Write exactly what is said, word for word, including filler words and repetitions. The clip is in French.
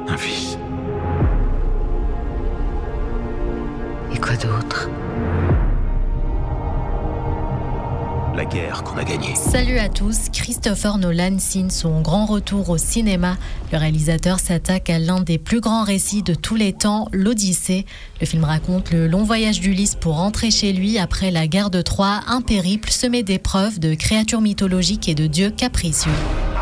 Un fils. Et quoi d'autre ? La guerre qu'on a gagnée. Salut à tous, Christopher Nolan signe son grand retour au cinéma. Le réalisateur s'attaque à l'un des plus grands récits de tous les temps, l'Odyssée. Le film raconte le long voyage d'Ulysse pour rentrer chez lui après la guerre de Troie, un périple semé d'épreuves, de créatures mythologiques et de dieux capricieux.